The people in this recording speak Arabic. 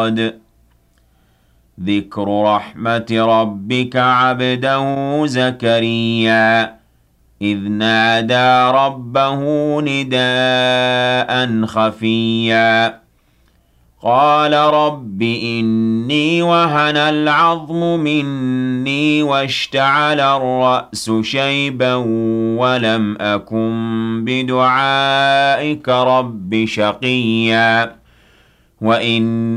صاد ذكر رحمة ربك عبده زكريا إذ نادى ربه نداء خفيا قال رب إني وهن العظم مني واشتعل الرأس شيبا ولم أكن بدعائك رب شقيا وإني